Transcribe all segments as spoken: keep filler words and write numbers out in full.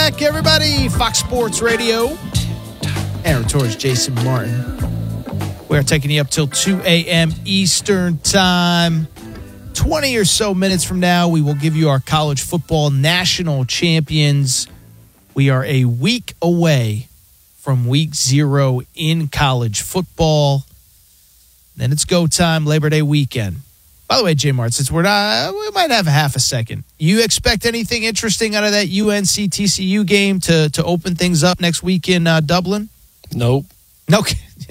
back, everybody. Fox Sports Radio. Aaron Torres, Jason Martin. We're taking you up till two a.m. Eastern Time. twenty or so minutes from now, we will give you our college football national champions. We are a week away from week zero in college football. Then it's go time, Labor Day weekend. By the way, J Mart, since we're not, we might have a half a second. You expect anything interesting out of that U N C T C U game to, to open things up next week in uh, Dublin? Nope. No.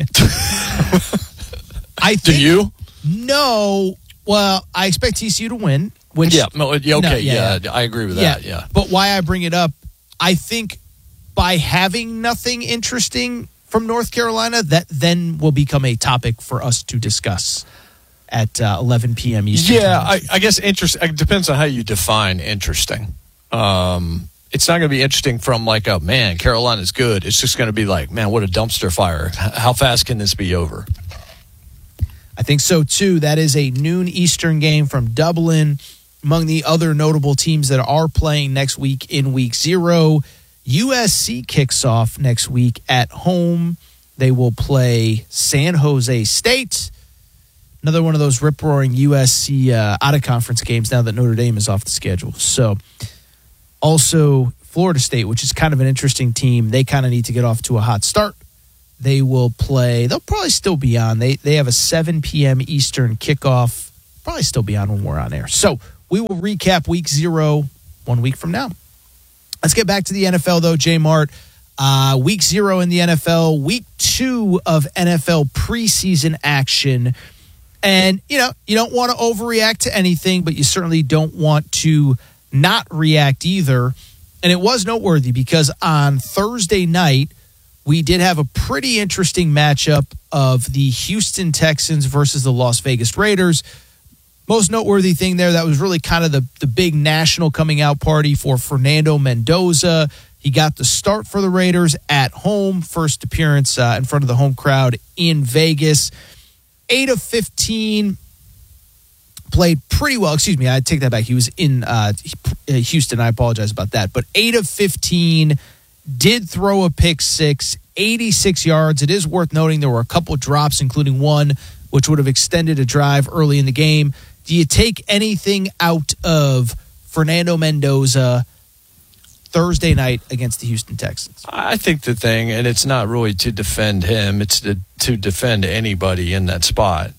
I think, Do you? No. Well, I expect T C U to win. Which, yeah. No, okay. No, yeah, yeah, yeah. I agree with that. Yeah. But why I bring it up, I think by having nothing interesting from North Carolina, that then will become a topic for us to discuss at uh, eleven p.m. Eastern Yeah, time. I, I guess interest. It depends on how you define interesting. Um, it's not going to be interesting from like, oh, man, Carolina's good. It's just going to be like, man, what a dumpster fire. How fast can this be over? I think so, too. That is a noon Eastern game from Dublin. Among the other notable teams that are playing next week in week zero, U S C kicks off next week at home. They will play San Jose State. Another one of those rip-roaring U S C uh, out-of-conference games now that Notre Dame is off the schedule. So, also Florida State, which is kind of an interesting team. They kind of need to get off to a hot start. They will play. They'll probably still be on. They they have a seven p.m. Eastern kickoff. Probably still be on when we're on air. So, we will recap week zero one week from now. Let's get back to the N F L, though, J Mart. Uh, week zero in the N F L. Week two of N F L preseason action. And, you know, you don't want to overreact to anything, but you certainly don't want to not react either. And it was noteworthy because on Thursday night, we did have a pretty interesting matchup of the Houston Texans versus the Las Vegas Raiders. Most noteworthy thing there, that was really kind of the, the big national coming out party for Fernando Mendoza. He got the start for the Raiders at home, first appearance uh, in front of the home crowd in Vegas. eight of fifteen, played pretty well. Excuse me, I take that back. He was in uh, Houston. I apologize about that. But eight of fifteen, did throw a pick six, eighty-six yards. It is worth noting there were a couple drops, including one which would have extended a drive early in the game. Do you take anything out of Fernando Mendoza Thursday night against the Houston Texans? I think the thing, and it's not really to defend him, it's to, to defend anybody in that spot.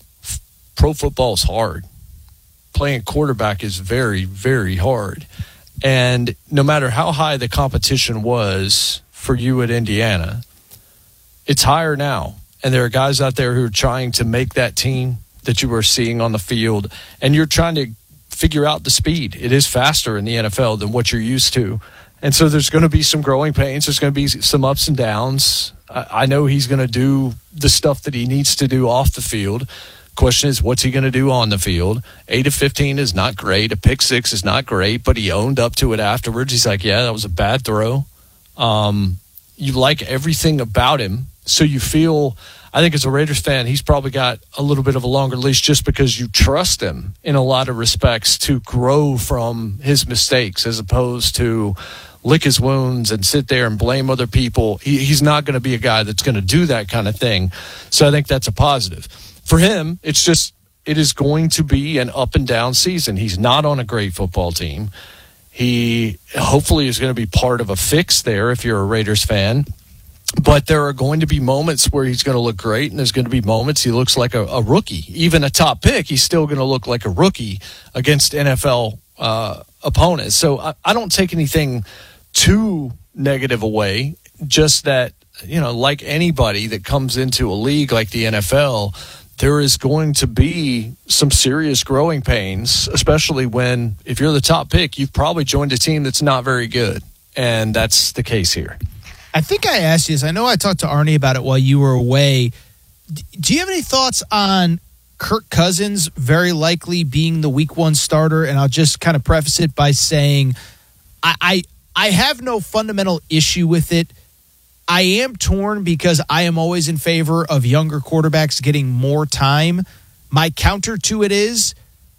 Pro football is hard. Playing quarterback is very, very hard. And no matter how high the competition was for you at Indiana, it's higher now. And there are guys out there who are trying to make that team that you are seeing on the field, and you're trying to figure out the speed. It is faster in the N F L than what you're used to. And so there's going to be some growing pains. There's going to be some ups and downs. I, I know he's going to do the stuff that he needs to do off the field. Question is, what's he going to do on the field? eight of fifteen is not great. A pick six is not great, but he owned up to it afterwards. He's like, yeah, that was a bad throw. Um, you like everything about him. So you feel, I think as a Raiders fan, he's probably got a little bit of a longer leash just because you trust him in a lot of respects to grow from his mistakes as opposed to lick his wounds and sit there and blame other people. He, he's not going to be a guy that's going to do that kind of thing. So I think that's a positive. For him, it's just, it is going to be an up and down season. He's not on a great football team. He hopefully is going to be part of a fix there if you're a Raiders fan. But there are going to be moments where he's going to look great, and there's going to be moments he looks like a, a rookie. Even a top pick, he's still going to look like a rookie against N F L uh, opponents. So I, I don't take anything too negative away, just that, you know, like anybody that comes into a league like the N F L, there is going to be some serious growing pains, especially when, if you're the top pick, you've probably joined a team that's not very good. And that's the case here. I think I asked you this. I know I talked to Arnie about it while you were away. Do you have any thoughts on Kirk Cousins very likely being the week one starter? And I'll just kind of preface it by saying I, I, I have no fundamental issue with it. I am torn because I am always in favor of younger quarterbacks getting more time. My counter to it is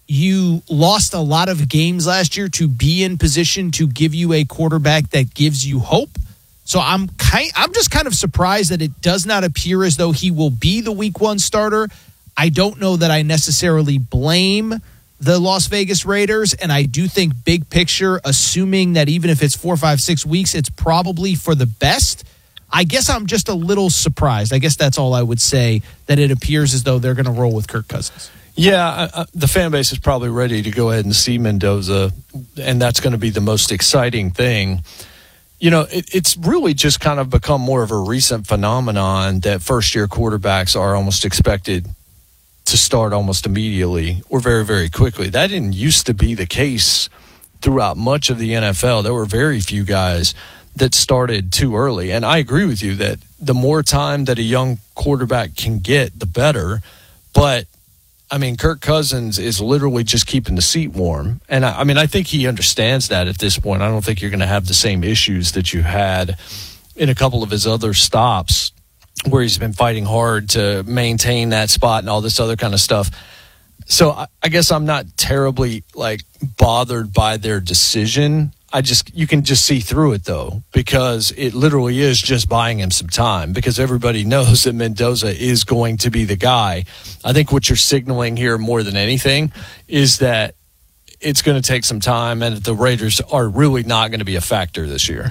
you lost a lot of games last year to be in position to give you a quarterback that gives you hope. So I'm kind, I'm just kind of surprised that it does not appear as though he will be the week one starter. I don't know that I necessarily blame the Las Vegas Raiders, and I do think big picture, assuming that even if it's four, five, six weeks, it's probably for the best. I guess I'm just a little surprised. I guess that's all I would say, that it appears as though they're going to roll with Kirk Cousins. Yeah, uh, the fan base is probably ready to go ahead and see Mendoza, and that's going to be the most exciting thing. You know, it, it's really just kind of become more of a recent phenomenon that first-year quarterbacks are almost expected to start almost immediately or very, very quickly. That didn't used to be the case throughout much of the N F L. There were very few guys that started too early. And I agree with you that the more time that a young quarterback can get, the better. But, I mean, Kirk Cousins is literally just keeping the seat warm. And, I, I mean, I think he understands that at this point. I don't think you're going to have the same issues that you had in a couple of his other stops where he's been fighting hard to maintain that spot and all this other kind of stuff. So I, I guess I'm not terribly, like, bothered by their decision. I just, you can just see through it, though, because it literally is just buying him some time, because everybody knows that Mendoza is going to be the guy. I think what you're signaling here more than anything is that it's going to take some time and that the Raiders are really not going to be a factor this year.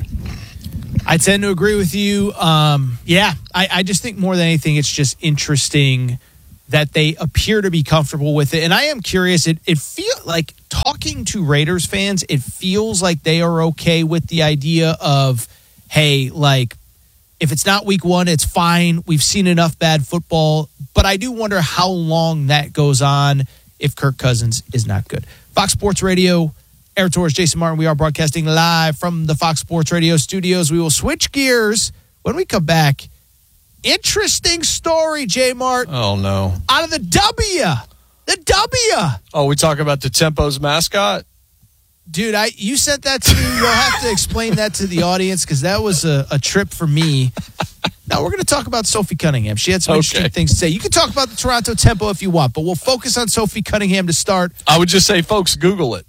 I tend to agree with you. Um, yeah, I, I just think more than anything, it's just interesting that they appear to be comfortable with it. And I am curious, it, it feels like, talking to Raiders fans, it feels like they are okay with the idea of, hey, like, if it's not week one, it's fine. We've seen enough bad football. But I do wonder how long that goes on if Kirk Cousins is not good. Fox Sports Radio, Aaron Torres, Jason Martin. We are broadcasting live from the Fox Sports Radio studios. We will switch gears when we come back. Interesting story, J Mart. Oh, no. Out of the W. The W. Oh, we talking about the Tempos mascot? Dude, I you sent that to me. You'll have to explain that to the audience, because that was a, a trip for me. Now, we're going to talk about Sophie Cunningham. She had some okay. interesting things to say. You can talk about the Toronto Tempo if you want, but we'll focus on Sophie Cunningham to start. I would just say, folks, Google it.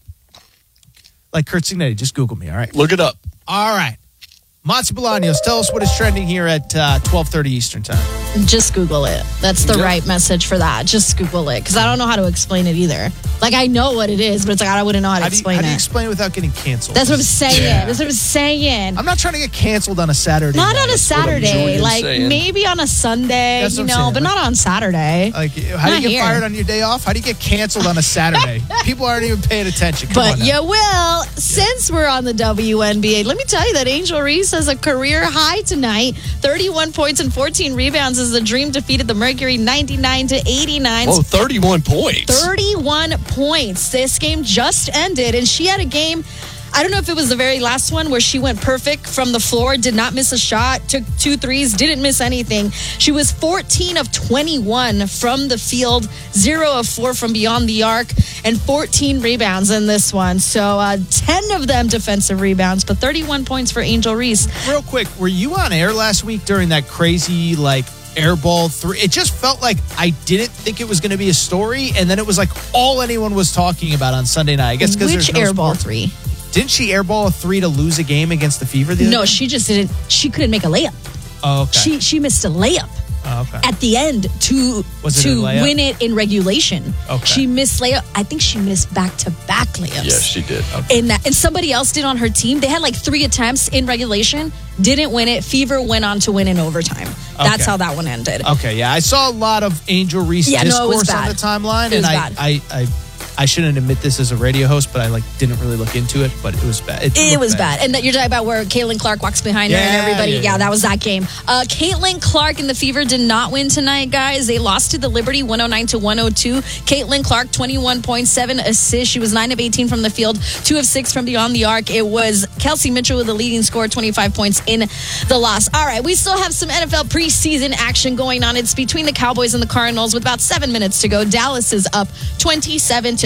Like Kurt Signetti, just Google me, all right? Look it up. All right. Matsu Bolaños, tell us what is trending here at uh, twelve thirty Eastern Time. Just Google it. That's the yep. right message for that. Just Google it, because I don't know how to explain it either. Like, I know what it is, but it's like I wouldn't know how to how do you, explain how it. How do you explain it without getting canceled? That's what I'm saying. Yeah. That's what I'm saying. I'm not trying to get canceled on a Saturday Not night. on a Saturday. Like, saying. maybe on a Sunday, That's you what know, I'm saying. but not on Saturday. Like, how Not do you get here. fired on your day off? How do you get canceled on a Saturday? People aren't even paying attention. Come But on now. you will. Since we're on the W N B A, let me tell you that Angel Reese has a career high tonight. thirty-one points and fourteen rebounds as the Dream defeated the Mercury ninety-nine to eighty-nine. Oh, thirty-one points. thirty-one points. This game just ended, and she had a game, I don't know if it was the very last one, where she went perfect from the floor, did not miss a shot, took two threes, didn't miss anything. She was fourteen of twenty-one from the field, zero of four from beyond the arc, and fourteen rebounds in this one. So uh, ten of them defensive rebounds, but thirty-one points for Angel Reese. Real quick, were you on air last week during that crazy, like, airball three? It just felt like I didn't think it was going to be a story, and then it was like all anyone was talking about on Sunday night. I guess because Which there's no airball sports. three? Didn't she airball a three to lose a game against the Fever the other No, day? she just didn't. She couldn't make a layup. Oh, okay. She she missed a layup. Oh, okay. At the end to Was it to a layup? win it in regulation. Okay. She missed layup. I think she missed back-to-back layups. Yes, she did. Okay. And, that, and somebody else did on her team. They had like three attempts in regulation, didn't win it. Fever went on to win in overtime. That's Okay. how that one ended. Okay, yeah. I saw a lot of Angel Reese Yeah, no, it was discourse on bad. the timeline, It was and I, bad. I, I, I shouldn't admit this as a radio host, but I like didn't really look into it, but it was bad. It, It looked was bad. And that you're talking about where Caitlin Clark walks behind her Yeah, and everybody. yeah, Yeah, yeah. that was that game. Uh, Caitlin Clark and the Fever did not win tonight, guys. They lost to the Liberty one oh nine to one oh two. Caitlin Clark, twenty-one point seven assists. She was nine of eighteen from the field, two of six from beyond the arc. It was Kelsey Mitchell with the leading score, twenty-five points in the loss. All right, we still have some N F L preseason action going on. It's between the Cowboys and the Cardinals with about seven minutes to go. Dallas is up twenty-seven to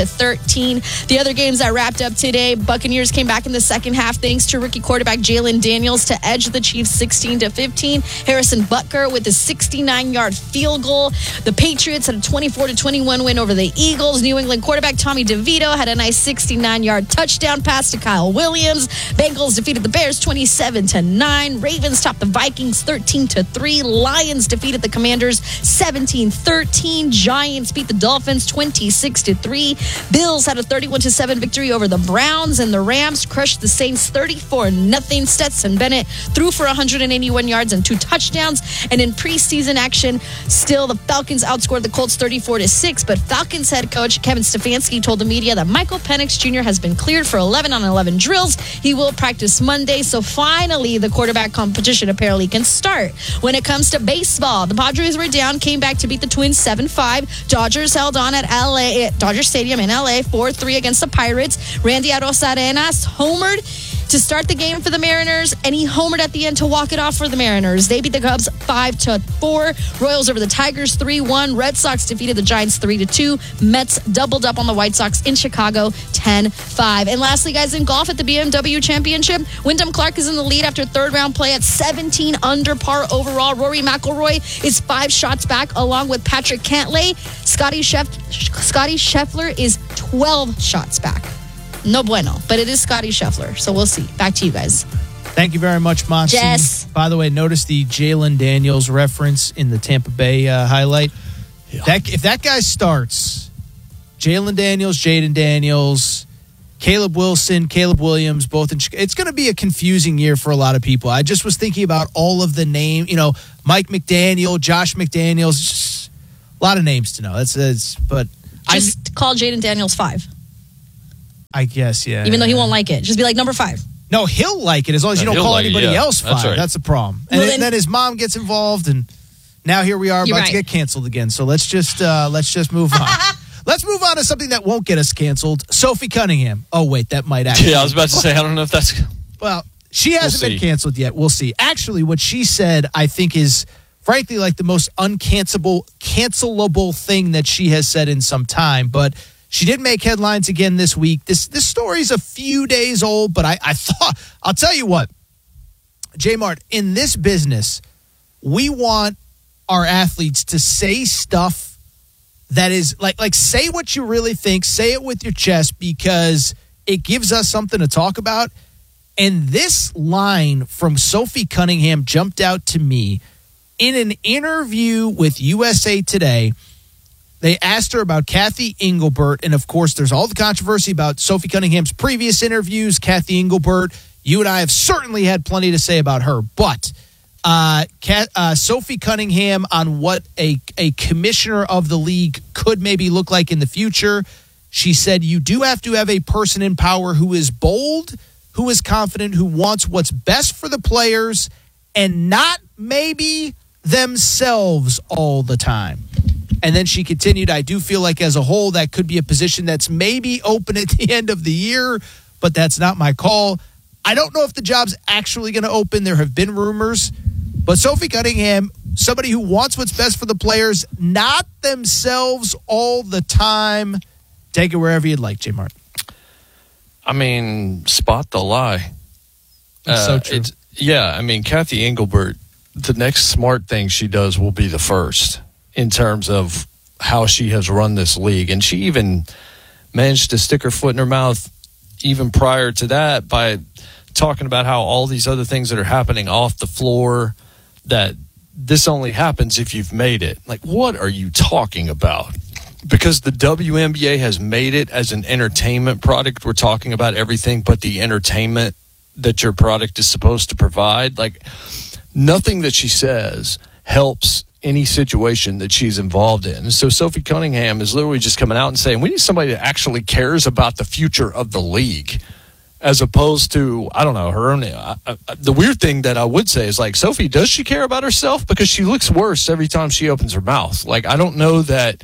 to thirteen. The other games that wrapped up today, Buccaneers came back in the second half thanks to rookie quarterback Jalen Daniels to edge the Chiefs sixteen to fifteen. Harrison Butker with a sixty-nine-yard field goal. The Patriots had a twenty-four to twenty-one win over the Eagles. New England quarterback Tommy DeVito had a nice sixty-nine-yard touchdown pass to Kyle Williams. Bengals defeated the Bears twenty-seven to nine. Ravens topped the Vikings thirteen to three. Lions defeated the Commanders seventeen thirteen. Giants beat the Dolphins twenty-six to three. Bills had a thirty-one to seven victory over the Browns, and the Rams crushed the Saints thirty-four nothing. Stetson Bennett threw for one hundred eighty-one yards and two touchdowns. And in preseason action, still the Falcons outscored the Colts thirty-four to six, but Falcons head coach Kevin Stefanski told the media that Michael Penix Junior has been cleared for eleven on eleven drills. He will practice Monday, so finally the quarterback competition apparently can start. When it comes to baseball, the Padres were down, came back to beat the Twins seven five. Dodgers held on at L A at Dodger Stadium in L A four three against the Pirates. Randy Arosarenas homered to start the game for the Mariners, and he homered at the end to walk it off for the Mariners. They beat the Cubs five to four. Royals over the Tigers three one. Red Sox defeated the Giants three to two. Mets doubled up on the White Sox in Chicago ten five. And lastly, guys, in golf at the B M W Championship, Wyndham Clark is in the lead after third round play at seventeen under par overall. Rory McIlroy is five shots back along with Patrick Cantlay. Scotty Schef- Scotty Scheffler is twelve shots back. No bueno, but it is Scotty Scheffler, so we'll see. Back to you guys. Thank you very much, Moxie. Yes. By the way, notice the Jalen Daniels reference in the Tampa Bay uh, highlight. Yeah. That, if that guy starts, Jalen Daniels, Jaden Daniels, Caleb Wilson, Caleb Williams, both in Chicago, it's going to be a confusing year for a lot of people. I just was thinking about all of the name, you know, Mike McDaniel, Josh McDaniels, just a lot of names to know. That's, that's but Just I, call Jaden Daniels five. I guess, yeah. Even though he won't like it. Just be like, number five. No, he'll like it as long as no, you don't call like anybody it, yeah. else five. That's, right. That's the problem. And well, then, then his mom gets involved, and now here we are about right. to get canceled again. So let's just uh, let's just move on. Let's move on to something that won't get us canceled. Sophie Cunningham. Oh, wait, that might actually. Yeah, I was about to say, I don't know if that's. Well, she hasn't we'll been canceled yet. We'll see. Actually, what she said, I think, is frankly like the most uncancelable, cancelable thing that she has said in some time. But she did make headlines again this week. This this story's a few days old, but I, I thought, I'll tell you what, J-Mart, in this business, we want our athletes to say stuff that is like, like say what you really think, say it with your chest, because it gives us something to talk about. And this line from Sophie Cunningham jumped out to me in an interview with U S A Today. They asked her about Kathy Engelbert, and of course, there's all the controversy about Sophie Cunningham's previous interviews. Kathy Engelbert, you and I have certainly had plenty to say about her, but uh, Kat, uh, Sophie Cunningham on what a, a commissioner of the league could maybe look like in the future. She said, you do have to have a person in power who is bold, who is confident, who wants what's best for the players, and not maybe themselves all the time. And then she continued, I do feel like as a whole, that could be a position that's maybe open at the end of the year, but that's not my call. I don't know if the job's actually going to open. There have been rumors. But Sophie Cunningham, somebody who wants what's best for the players, not themselves all the time. Take it wherever you'd like, J. Mart. I mean, spot the lie. That's uh, so true. It's, yeah, I mean, Kathy Engelbert, the next smart thing she does will be the first in terms of how she has run this league. And she even managed to stick her foot in her mouth even prior to that by talking about how all these other things that are happening off the floor, that this only happens if you've made it. Like, what are you talking about? Because the W N B A has made it as an entertainment product. We're talking about everything but the entertainment that your product is supposed to provide. Like, nothing that she says helps any situation that she's involved in. So Sophie Cunningham is literally just coming out and saying, we need somebody that actually cares about the future of the league, as opposed to, I don't know, her own. Uh, uh, the weird thing that I would say is, like, Sophie, does she care about herself? Because she looks worse every time she opens her mouth. Like, I don't know that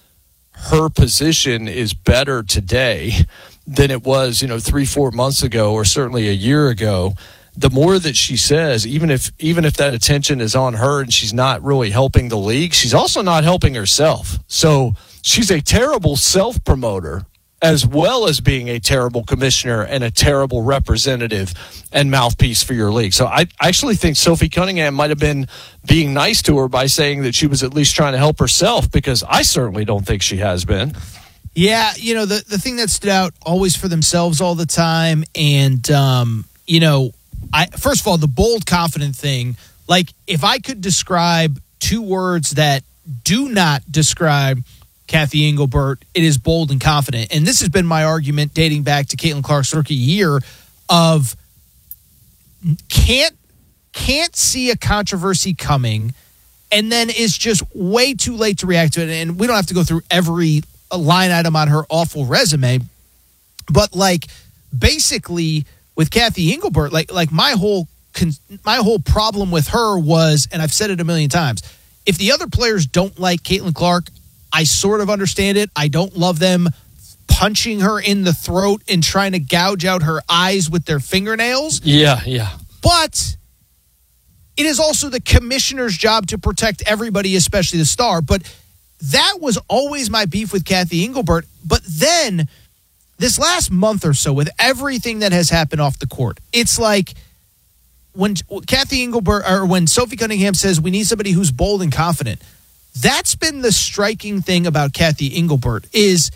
her position is better today than it was, you know, three, four months ago, or certainly a year ago. The more that she says, even if even if that attention is on her and she's not really helping the league, she's also not helping herself. So she's a terrible self-promoter as well as being a terrible commissioner and a terrible representative and mouthpiece for your league. So I actually think Sophie Cunningham might have been being nice to her by saying that she was at least trying to help herself, because I certainly don't think she has been. Yeah, you know, the, the thing that stood out, always for themselves all the time. And, um, you know, I first of all, the bold, confident thing, like if I could describe two words that do not describe Kathy Engelbert, it is bold and confident. And this has been my argument dating back to Caitlin Clark's rookie year of can't can't see a controversy coming, and then is just way too late to react to it. And we don't have to go through every line item on her awful resume, but like basically with Kathy Engelbert, like like my whole my whole problem with her was, and I've said it a million times, if the other players don't like Caitlin Clark, I sort of understand it. I don't love them punching her in the throat and trying to gouge out her eyes with their fingernails. Yeah, yeah. But it is also the commissioner's job to protect everybody, especially the star. But that was always my beef with Kathy Engelbert. But then this last month or so, with everything that has happened off the court, it's like when Kathy Engelbert, or when Sophie Cunningham says we need somebody who's bold and confident, that's been the striking thing about Kathy Engelbert, is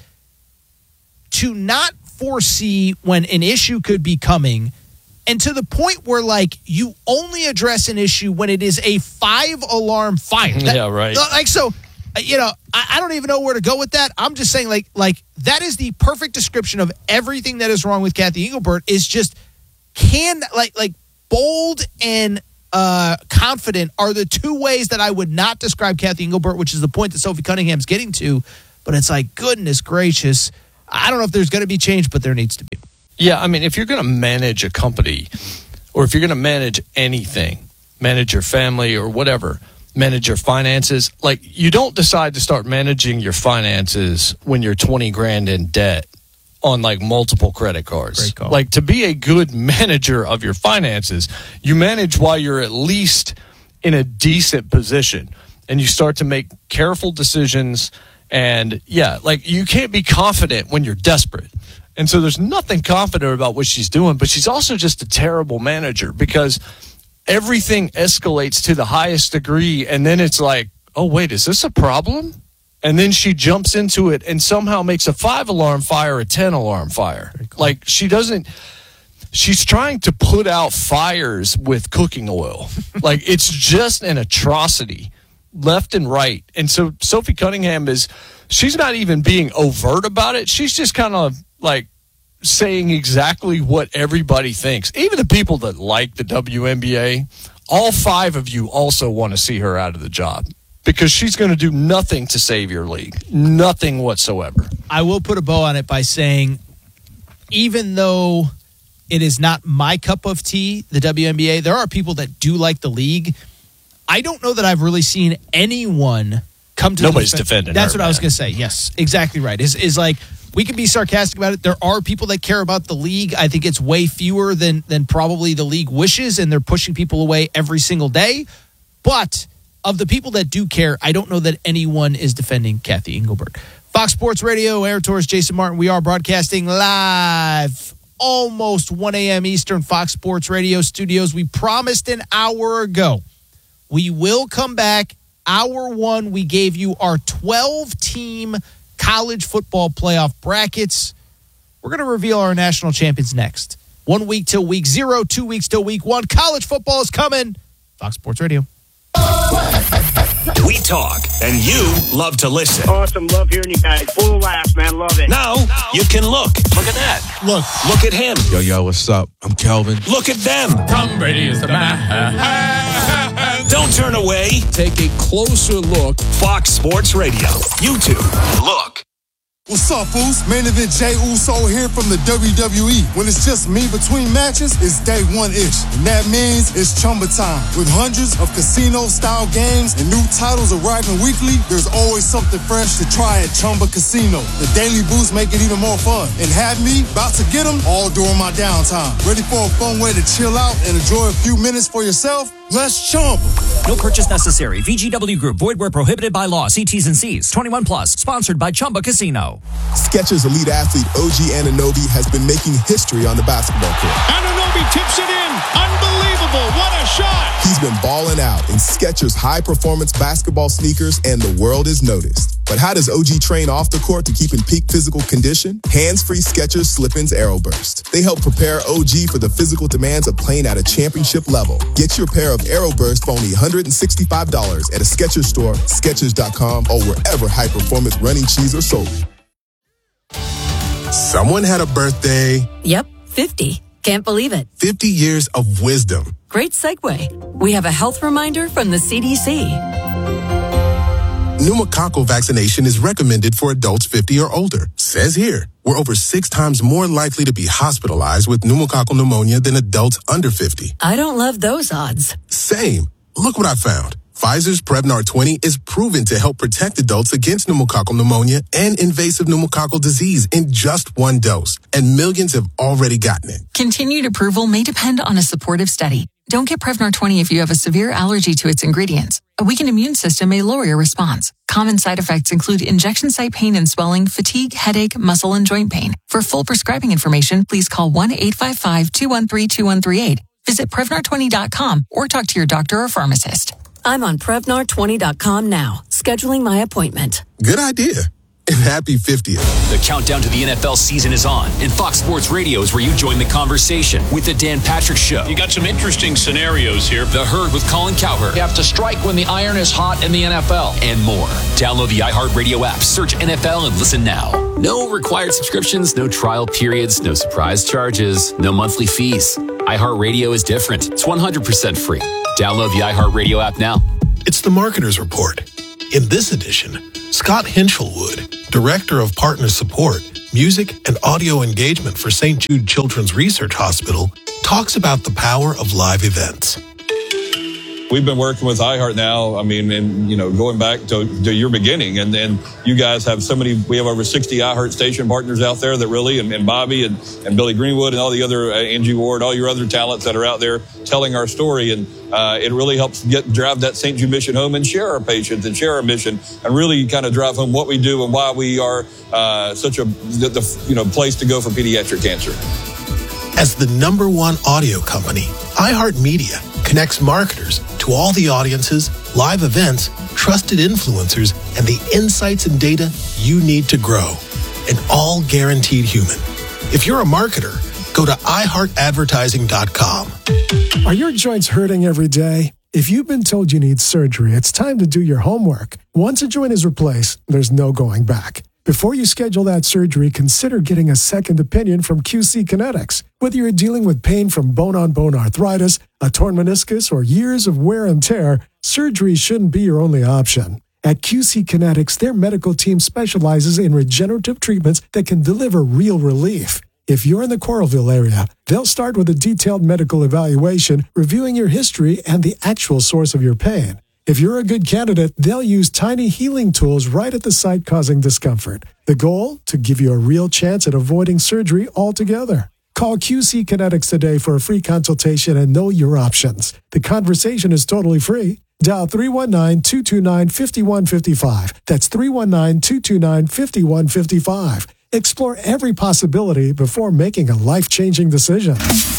to not foresee when an issue could be coming, and to the point where, like, you only address an issue when it is a five-alarm fire. That, yeah, right. Like, so, you know, I, I don't even know where to go with that. I'm just saying, like, like that is the perfect description of everything that is wrong with Kathy Engelbert, is just can, like, like bold and uh, confident are the two ways that I would not describe Kathy Engelbert, which is the point that Sophie Cunningham's getting to. But it's like, goodness gracious, I don't know if there's going to be change, but there needs to be. Yeah, I mean, if you're going to manage a company, or if you're going to manage anything, manage your family or whatever, manage your finances, like, you don't decide to start managing your finances when you're twenty grand in debt on like multiple credit cards. Like, to be a good manager of your finances, you manage while you're at least in a decent position, and you start to make careful decisions. And yeah, like, you can't be confident when you're desperate. And so there's nothing confident about what she's doing, but she's also just a terrible manager, because everything escalates to the highest degree. And then it's like, oh, wait, is this a problem? And then she jumps into it and somehow makes a five alarm fire a ten alarm fire. Cool. Like, she doesn't, she's trying to put out fires with cooking oil. Like, it's just an atrocity left and right. And so Sophie Cunningham is, she's not even being overt about it. She's just kind of like saying exactly what everybody thinks. Even the people that like the W N B A, all five of you also want to see her out of the job, because she's going to do nothing to save your league. Nothing whatsoever. I will put a bow on it by saying, even though it is not my cup of tea, the W N B A, there are people that do like the league. I don't know that I've really seen anyone come to Nobody's the defense. defending That's her, what man. I was going to say. Yes, exactly right. Is is like, we can be sarcastic about it. There are people that care about the league. I think it's way fewer than than probably the league wishes, and they're pushing people away every single day. But of the people that do care, I don't know that anyone is defending Kathy Engelbert. Fox Sports Radio, Air Tours, Jason Martin. We are broadcasting live, almost one a.m. Eastern, Fox Sports Radio studios. We promised an hour ago we will come back. Hour one, we gave you our twelve-team college football playoff brackets. We're going to reveal our national champions next. One week till week zero, two weeks till week one. College football is coming. Fox Sports Radio. We talk, and you love to listen. Awesome. Love hearing you guys. Full of laughs, man. Love it. Now, you can look. Look at that. Look. Look at him. Yo, yo, what's up? I'm Kelvin. Look at them. Tom Brady is the man. Don't turn away. Take a closer look. Fox Sports Radio. YouTube. Look. What's up, fools? Main event Jay Uso here from the W W E. When it's just me between matches, it's day one-ish. And that means it's Chumba time. With hundreds of casino-style games and new titles arriving weekly, there's always something fresh to try at Chumba Casino. The daily boosts make it even more fun. And have me about to get them all during my downtime. Ready for a fun way to chill out and enjoy a few minutes for yourself? Let's Chumba. No purchase necessary. V G W Group. Void where prohibited by law. See T's and C's. twenty-one plus. Sponsored by Chumba Casino. Skechers elite athlete O G Anunoby has been making history on the basketball court. Anunoby tips it in. Unbelievable. What a shot. He's been balling out in Skechers high-performance basketball sneakers, and the world has noticed. But how does O G train off the court to keep in peak physical condition? Hands-free Skechers Slip-ins Aeroburst. They help prepare O G for the physical demands of playing at a championship level. Get your pair of Aeroburst for only one hundred sixty-five dollars at a Skechers store, Skechers dot com, or wherever high-performance running shoes are sold. Someone had a birthday. Yep, fifty. Can't believe it. fifty years of wisdom. Great segue. We have a health reminder from the C D C. Pneumococcal vaccination is recommended for adults fifty or older. Says here, we're over six times more likely to be hospitalized with pneumococcal pneumonia than adults under fifty. I don't love those odds. Same. Look what I found. Pfizer's Prevnar twenty is proven to help protect adults against pneumococcal pneumonia and invasive pneumococcal disease in just one dose. And millions have already gotten it. Continued approval may depend on a supportive study. Don't get Prevnar twenty if you have a severe allergy to its ingredients. A weakened immune system may lower your response. Common side effects include injection site pain and swelling, fatigue, headache, muscle, and joint pain. For full prescribing information, please call one eight five five, two one three, two one three eight. Visit Prevnar twenty dot com or talk to your doctor or pharmacist. I'm on Prevnar twenty dot com now, scheduling my appointment. Good idea. And happy fiftieth. The countdown to the N F L season is on, and Fox Sports Radio is where you join the conversation with the Dan Patrick Show. You got some interesting scenarios here. The Herd with Colin Cowherd. You have to strike when the iron is hot in the N F L. And more. Download the iHeartRadio app, search N F L, and listen now. No required subscriptions, no trial periods, no surprise charges, no monthly fees. iHeartRadio is different. It's one hundred percent free. Download the iHeartRadio app now. It's the Marketer's Report. In this edition, Scott Hinchelwood, Director of Partner Support, Music and Audio Engagement for Saint Jude Children's Research Hospital, talks about the power of live events. We've been working with iHeart now, I mean, and, you know, going back to, to your beginning, and then you guys have so many, we have over sixty iHeart station partners out there that really, and, and Bobby and, and Billy Greenwood and all the other, uh, Angie Ward, all your other talents that are out there telling our story. And uh, it really helps get drive that Saint Jude mission home and share our patients and share our mission and really kind of drive home what we do and why we are uh, such a, the, the, you know, place to go for pediatric cancer. As the number one audio company, iHeartMedia connects marketers to all the audiences, live events, trusted influencers, and the insights and data you need to grow. And all guaranteed human. If you're a marketer, go to i heart advertising dot com. Are your joints hurting every day? If you've been told you need surgery, it's time to do your homework. Once a joint is replaced, there's no going back. Before you schedule that surgery, consider getting a second opinion from Q C Kinetics. Whether you're dealing with pain from bone-on-bone arthritis, a torn meniscus, or years of wear and tear, surgery shouldn't be your only option. At Q C Kinetics, their medical team specializes in regenerative treatments that can deliver real relief. If you're in the Coralville area, they'll start with a detailed medical evaluation, reviewing your history and the actual source of your pain. If you're a good candidate, they'll use tiny healing tools right at the site causing discomfort. The goal? To give you a real chance at avoiding surgery altogether. Call Q C Kinetics today for a free consultation and know your options. The conversation is totally free. Dial three one nine, two two nine, five one five five. That's three one nine, two two nine, five one five five. Explore every possibility before making a life-changing decision.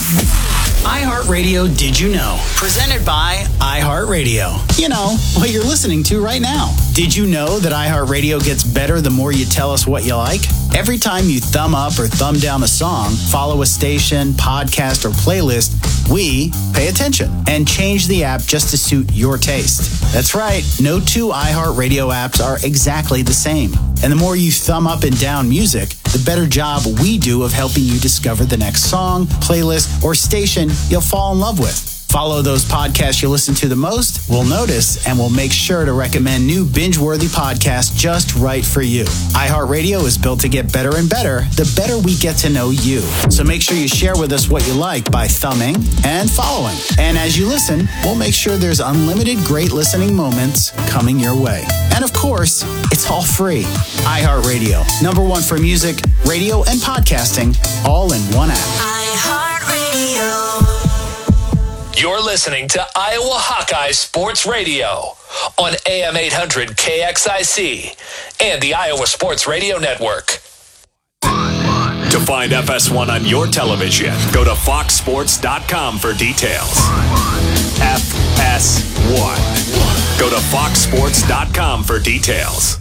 iHeartRadio Did You Know? Presented by iHeartRadio. You know, what you're listening to right now. Did you know that iHeartRadio gets better the more you tell us what you like? Every time you thumb up or thumb down a song, follow a station, podcast, or playlist, we pay attention and change the app just to suit your taste. That's right, no two iHeartRadio apps are exactly the same. And the more you thumb up and down music, the better job we do of helping you discover the next song, playlist, or station you'll fall in love with. Follow those podcasts you listen to the most, we'll notice, and we'll make sure to recommend new binge-worthy podcasts just right for you. iHeartRadio is built to get better and better the better we get to know you. So make sure you share with us what you like by thumbing and following. And as you listen, we'll make sure there's unlimited great listening moments coming your way. And of course, it's all free. iHeartRadio, number one for music, radio, and podcasting, all in one app. iHeartRadio. You're listening to Iowa Hawkeye Sports Radio on A M eight hundred K X I C and the Iowa Sports Radio Network. To find F S one on your television, go to fox sports dot com for details. F S one. Go to fox sports dot com for details.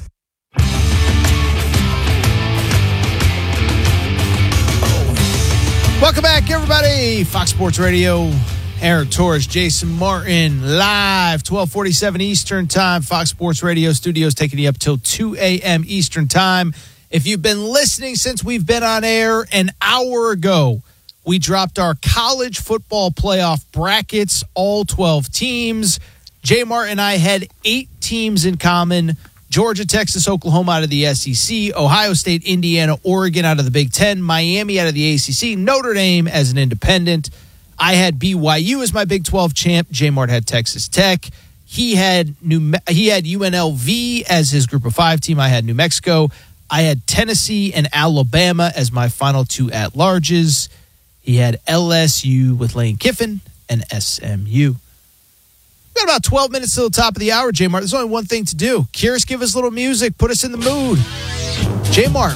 Welcome back, everybody. Fox Sports Radio. Eric Torres, Jason Martin, live, twelve forty-seven Eastern Time. Fox Sports Radio studios taking you up till two a.m. Eastern Time. If you've been listening since we've been on air, an hour ago, we dropped our college football playoff brackets, all twelve teams. Jay Martin and I had eight teams in common. Georgia, Texas, Oklahoma out of the S E C, Ohio State, Indiana, Oregon out of the Big Ten, Miami out of the A C C, Notre Dame as an independent. I had B Y U as my Big twelve champ. J Mart had Texas Tech. He had New he had U N L V as his Group of Five team. I had New Mexico. I had Tennessee and Alabama as my final two at-larges. He had L S U with Lane Kiffin and S M U. We've got about twelve minutes till the top of the hour, J Mart. There's only one thing to do. Curious, give us a little music. Put us in the mood. J Mart.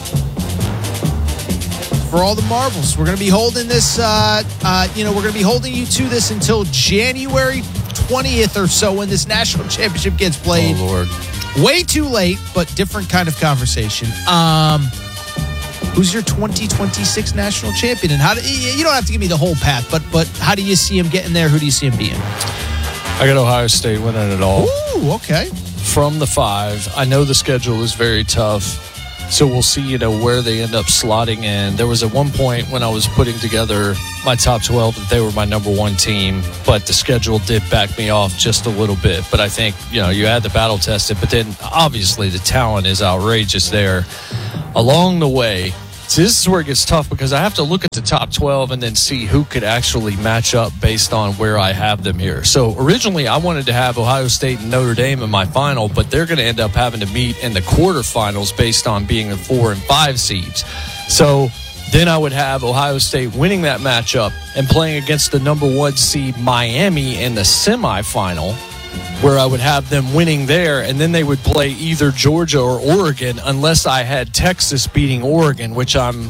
For all the marbles, we're going to be holding this, uh, uh, you know, we're going to be holding you to this until January twentieth or so when this national championship gets played. Oh, Lord. Way too late, but different kind of conversation. Um, who's your twenty twenty-six national champion? And how do you don't have to give me the whole path, but but how do you see him getting there? Who do you see him being? I got Ohio State winning it all. Ooh, okay. From the five. I know the schedule is very tough. So we'll see, you know, where they end up slotting in. There was at one point when I was putting together my top twelve that they were my number one team, but the schedule did back me off just a little bit. But I think, you know, you had the battle tested, but then obviously the talent is outrageous there. Along the way, see, this is where it gets tough because I have to look at the top twelve and then see who could actually match up based on where I have them here. So originally I wanted to have Ohio State and Notre Dame in my final, but they're going to end up having to meet in the quarterfinals based on being the four and five seeds. So then I would have Ohio State winning that matchup and playing against the number one seed Miami in the semifinal, where I would have them winning there, and then they would play either Georgia or Oregon unless I had Texas beating Oregon, which I'm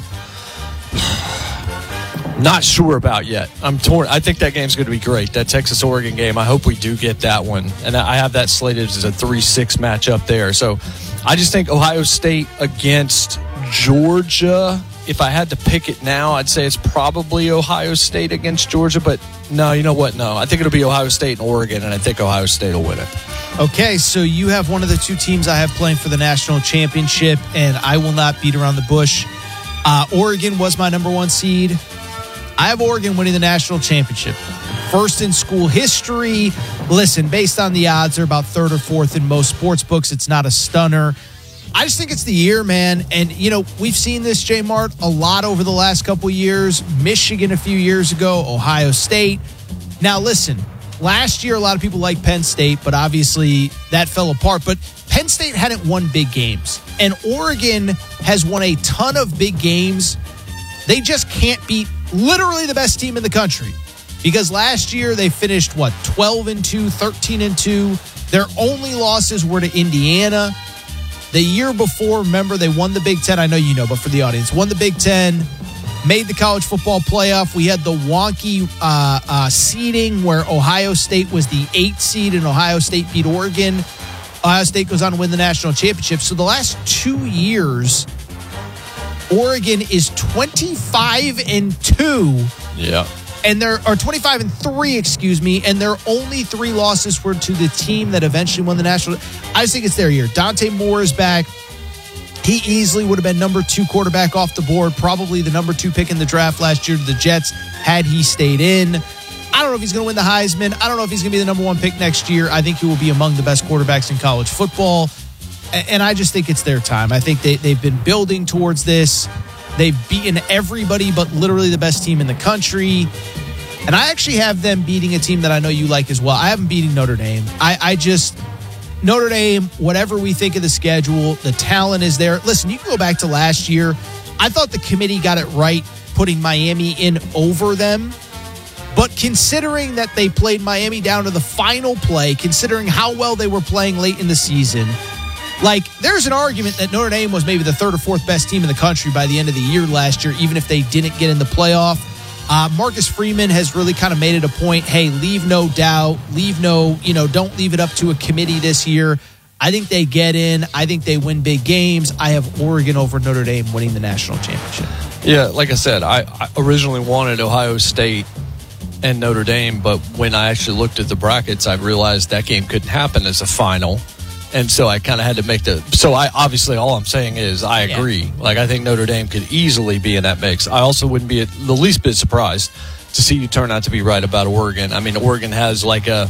not sure about yet. I'm torn. I think that game's going to be great, that Texas-Oregon game. I hope we do get that one, and I have that slated as a three six matchup there. So I just think Ohio State against Georgia, if I had to pick it now, I'd say it's probably Ohio State against Georgia, but no, you know what? No, I think it'll be Ohio State and Oregon, and I think Ohio State will win it. Okay, so you have one of the two teams I have playing for the national championship, and I will not beat around the bush. Uh, Oregon was my number one seed. I have Oregon winning the national championship. First in school history. Listen, based on the odds, they're about third or fourth in most sports books. It's not a stunner. I just think it's the year, man. And, you know, we've seen this, J Mart, a lot over the last couple years. Michigan a few years ago, Ohio State. Now, listen, last year a lot of people liked Penn State, but obviously that fell apart. But Penn State hadn't won big games. And Oregon has won a ton of big games. They just can't beat literally the best team in the country. Because last year they finished, what, twelve and two, thirteen and two. Their only losses were to Indiana. The year before, remember, they won the Big Ten. I know you know, but for the audience, won the Big Ten, made the college football playoff. We had the wonky uh, uh, seeding where Ohio State was the eighth seed and Ohio State beat Oregon. Ohio State goes on to win the national championship. So the last two years, Oregon is twenty-five and two. Yeah. And they're or twenty-five and three, excuse me, and their only three losses were to the team that eventually won the national. I just think it's their year. Dante Moore is back. He easily would have been number two quarterback off the board, probably the number two pick in the draft last year to the Jets had he stayed in. I don't know if he's going to win the Heisman. I don't know if he's going to be the number one pick next year. I think he will be among the best quarterbacks in college football. And I just think it's their time. I think they, they've been building towards this. They've beaten everybody but literally the best team in the country. And I actually have them beating a team that I know you like as well. I have them beating Notre Dame. I, I just, Notre Dame, whatever we think of the schedule, the talent is there. Listen, you can go back to last year. I thought the committee got it right putting Miami in over them. But considering that they played Miami down to the final play, considering how well they were playing late in the season, like, there's an argument that Notre Dame was maybe the third or fourth best team in the country by the end of the year last year, even if they didn't get in the playoff. Uh, Marcus Freeman has really kind of made it a point, hey, leave no doubt, leave no, you know, don't leave it up to a committee this year. I think they get in. I think they win big games. I have Oregon over Notre Dame winning the national championship. Yeah, like I said, I, I originally wanted Ohio State and Notre Dame, but when I actually looked at the brackets, I realized that game couldn't happen as a final. And so I kind of had to make the – so I obviously all I'm saying is I agree. Yeah. Like, I think Notre Dame could easily be in that mix. I also wouldn't be the least bit surprised to see you turn out to be right about Oregon. I mean, Oregon has like a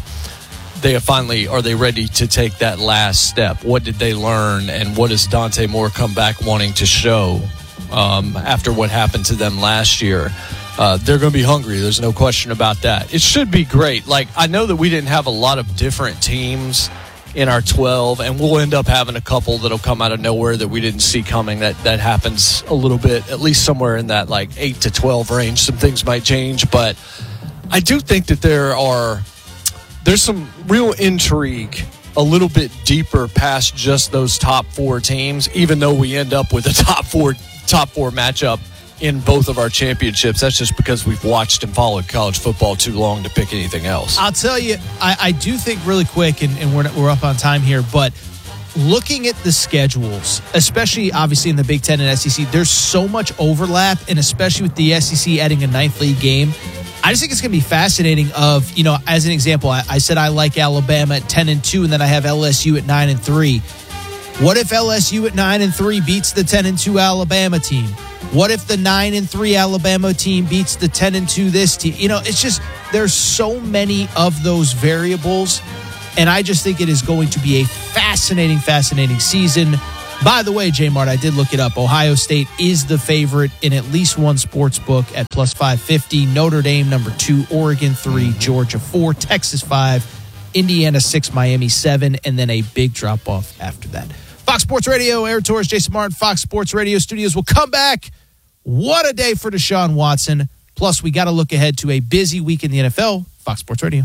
– they are finally – are they ready to take that last step? What did they learn, and what does Dante Moore come back wanting to show um, after what happened to them last year? Uh, they're going to be hungry. There's no question about that. It should be great. Like, I know that we didn't have a lot of different teams – in our twelve, and we'll end up having a couple that'll come out of nowhere that we didn't see coming. That that happens a little bit, at least somewhere in that like eight to twelve range. Some things might change, but I do think that there are there's some real intrigue a little bit deeper past just those top four teams, even though we end up with a top four top four matchup in both of our championships. That's just because we've watched and followed college football too long to pick anything else. I'll tell you, I, I do think really quick, and, and we're, we're up on time here, but looking at the schedules, especially obviously in the Big Ten and S E C, there's so much overlap, and especially with the S E C adding a ninth league game, I just think it's going to be fascinating of, you know, as an example, I, I said I like Alabama at ten and two, and then I have L S U at nine and three. What if L S U at nine and three beats the ten and two Alabama team? What if the nine and three Alabama team beats the ten and two this team? You know, it's just, there's so many of those variables, and I just think it is going to be a fascinating, fascinating season. By the way, J-Mart, I did look it up. Ohio State is the favorite in at least one sports book at plus five fifty. Notre Dame, number two. Oregon, three. Georgia, four. Texas, five. Indiana, six. Miami, seven. And then a big drop-off after that. Fox Sports Radio, Aaron Torres, Jason Martin, Fox Sports Radio Studios will come back. What a day for Deshaun Watson. Plus, we got to look ahead to a busy week in the N F L. Fox Sports Radio.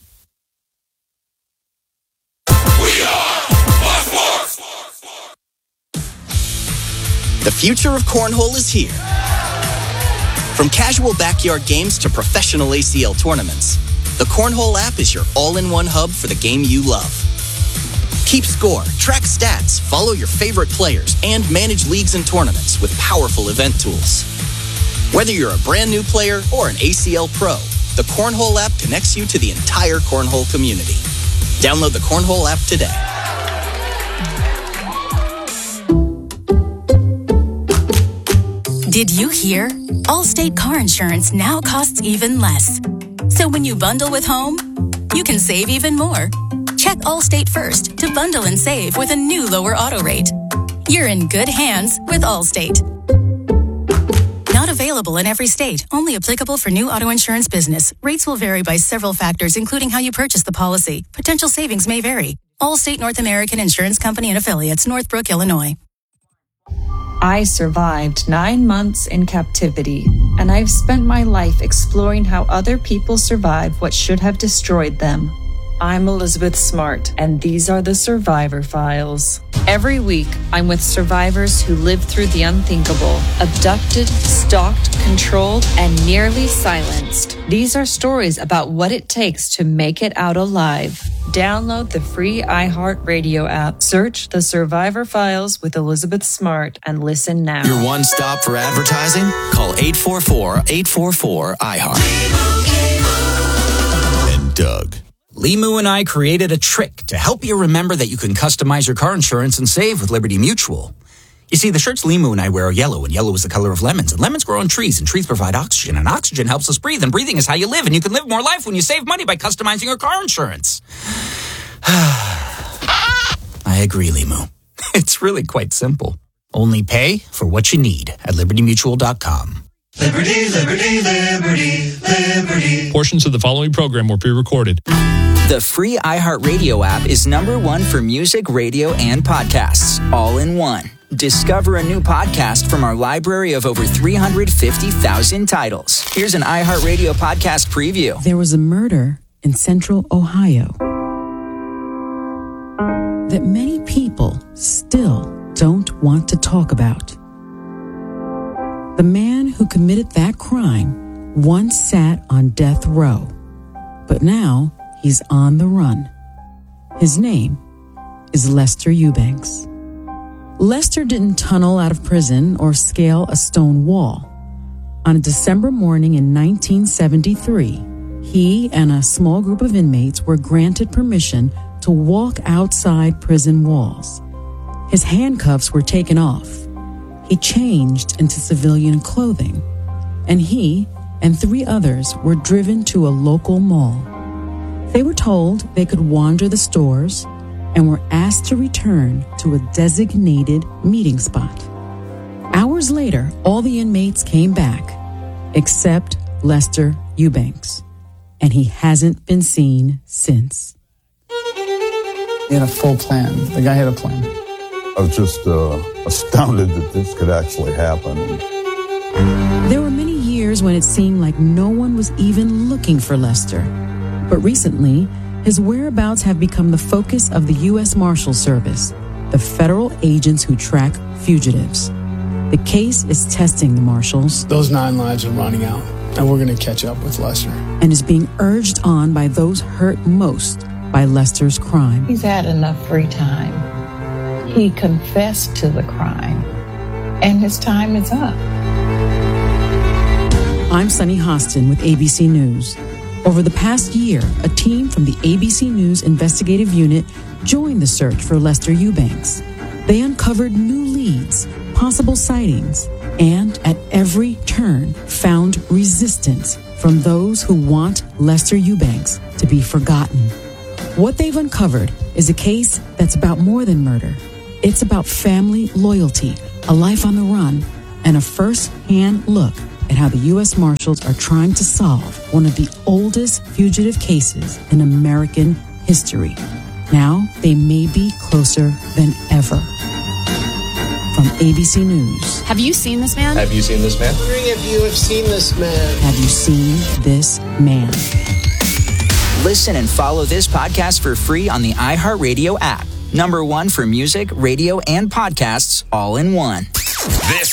We are Fox Sports. The future of cornhole is here. From casual backyard games to professional A C L tournaments, the Cornhole app is your all-in-one hub for the game you love. Keep score, track stats, follow your favorite players, and manage leagues and tournaments with powerful event tools. Whether you're a brand new player or an A C L pro, the Cornhole app connects you to the entire Cornhole community. Download the Cornhole app today. Did you hear? Allstate car insurance now costs even less. So when you bundle with home, you can save even more. Check Allstate first to bundle and save with a new lower auto rate. You're in good hands with Allstate. Not available in every state. Only applicable for new auto insurance business. Rates will vary by several factors, including how you purchase the policy. Potential savings may vary. Allstate North American Insurance Company and Affiliates, Northbrook, Illinois. I survived nine months in captivity, and I've spent my life exploring how other people survive what should have destroyed them. I'm Elizabeth Smart, and these are the Survivor Files. Every week, I'm with survivors who lived through the unthinkable, abducted, stalked, controlled, and nearly silenced. These are stories about what it takes to make it out alive. Download the free iHeartRadio app, search The Survivor Files with Elizabeth Smart, and listen now. Your one stop for advertising? Call eight four four, eight four four, I heart. And Doug. Limu and I created a trick to help you remember that you can customize your car insurance and save with Liberty Mutual. You see, the shirts Limu and I wear are yellow, and yellow is the color of lemons, and lemons grow on trees, and trees provide oxygen, and oxygen helps us breathe, and breathing is how you live, and you can live more life when you save money by customizing your car insurance. I agree, Limu. It's really quite simple. Only pay for what you need at liberty mutual dot com. Liberty, liberty, liberty, liberty. Portions of the following program were pre-recorded. The free iHeartRadio app is number one for music, radio, and podcasts, all in one. Discover a new podcast from our library of over three hundred fifty thousand titles. Here's an iHeartRadio podcast preview. There was a murder in central Ohio that many people still don't want to talk about. The man who committed that crime once sat on death row, but now he's on the run. His name is Lester Eubanks. Lester didn't tunnel out of prison or scale a stone wall. On a December morning in nineteen seventy-three, he and a small group of inmates were granted permission to walk outside prison walls. His handcuffs were taken off. He changed into civilian clothing, and he and three others were driven to a local mall. They were told they could wander the stores and were asked to return to a designated meeting spot. Hours later, all the inmates came back, except Lester Eubanks, and he hasn't been seen since. He had a full plan. The guy had a plan. I was just uh, astounded that this could actually happen. There were many years when it seemed like no one was even looking for Lester. But recently, his whereabouts have become the focus of the U S Marshal Service, the federal agents who track fugitives. The case is testing the marshals. Those nine lives are running out, and we're going to catch up with Lester. And is being urged on by those hurt most by Lester's crime. He's had enough free time. He confessed to the crime, and his time is up. I'm Sunny Hostin with A B C News. Over the past year, a team from the A B C News investigative unit joined the search for Lester Eubanks. They uncovered new leads, possible sightings, and at every turn found resistance from those who want Lester Eubanks to be forgotten. What they've uncovered is a case that's about more than murder. It's about family loyalty, a life on the run, and a first-hand look at how the U S Marshals are trying to solve one of the oldest fugitive cases in American history. Now, they may be closer than ever. From A B C News. Have you seen this man? Have you seen this man? I'm wondering if you have seen this man. Have you seen this man? Listen and follow this podcast for free on the iHeartRadio app. Number one for music, radio, and podcasts all in one. This